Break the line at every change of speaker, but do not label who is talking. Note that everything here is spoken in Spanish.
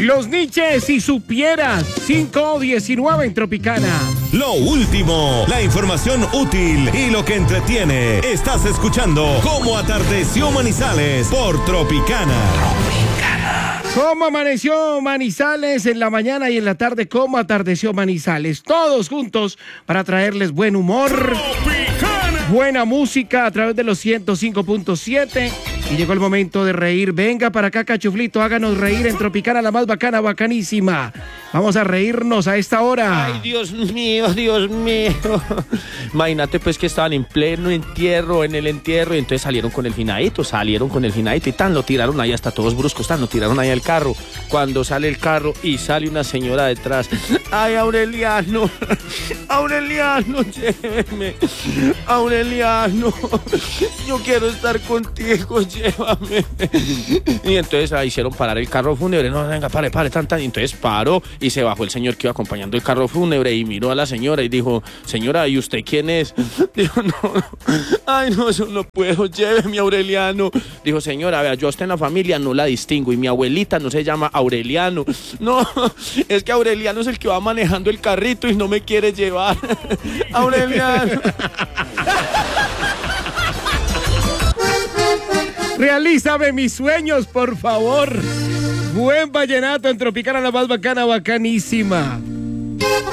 Los Niches, si supieras, 5:19 en Tropicana.
Lo último, la información útil y lo que entretiene. Estás escuchando Cómo atardeció Manizales por Tropicana.
¿Cómo amaneció Manizales en la mañana y en la tarde? ¿Cómo atardeció Manizales? Todos juntos para traerles buen humor, buena música a través de los 105.7. Y llegó el momento de reír. Venga para acá, Cachuflito, háganos reír en Tropicana, la más bacana, bacanísima. Vamos a reírnos a esta hora.
Ay, Dios mío, Dios mío. Imagínate pues que estaban en pleno entierro, en el entierro, y entonces salieron con el finadito y tan lo tiraron ahí hasta todos bruscos, tan lo tiraron ahí al carro. Cuando sale el carro y sale una señora detrás. Ay, Aureliano, lléveme. Aureliano, yo quiero estar contigo, llévame. Y entonces ahí hicieron parar el carro fúnebre. No, venga, pare, tan. Y entonces paró y se bajó el señor que iba acompañando el carro fúnebre y miró a la señora y dijo: señora, ¿y usted quién es? Dijo: no, ay, no, eso no puedo, lléveme, Aureliano. Dijo: señora, vea, yo a usted en la familia no la distingo y mi abuelita no se llama Aureliano. No, es que Aureliano es el que va manejando el carrito y no me quiere llevar. Aureliano.
Realízame mis sueños, por favor. Buen vallenato en Tropicana, la más bacana, bacanísima.